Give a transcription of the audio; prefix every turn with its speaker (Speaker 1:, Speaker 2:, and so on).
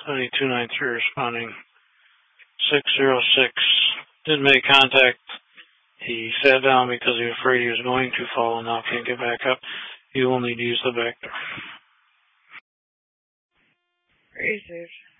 Speaker 1: 7293 responding. 606 didn't make contact. He sat down because he was afraid he was going to fall and now can't get back up. You will need to use the back door.
Speaker 2: Very safe.